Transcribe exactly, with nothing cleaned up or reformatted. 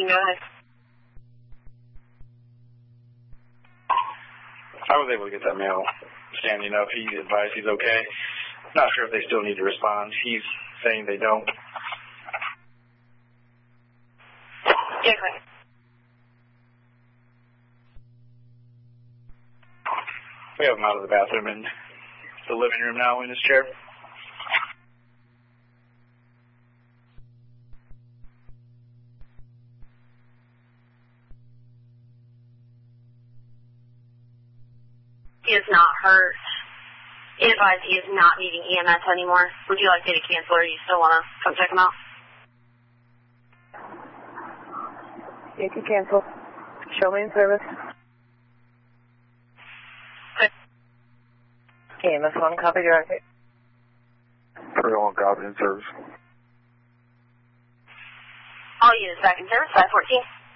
go ahead. I was able to get that mail. Stan, you know, if he advised he's okay. Not sure if they still need to respond. He's saying they don't. Yeah, go ahead. We have him out of the bathroom in the living room now in his chair. He is not hurt. He advised he is not needing E M S anymore. Would you like me to cancel, or do you still want to come check him out? You can cancel. Show me in service. Good. E M S one, copy directly. three one, copy in service. All units back in service, five fourteen.